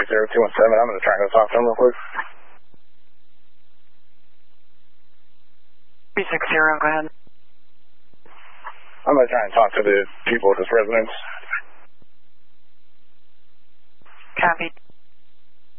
I'm going to try and go talk to him real quick. 360, go ahead. I'm going to try and talk to the people at this residence. Copy.